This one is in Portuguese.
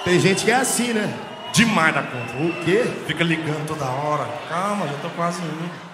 Tem gente que é assim, né? Demais da conta. O quê? Fica ligando toda hora. Calma, já tô quase indo.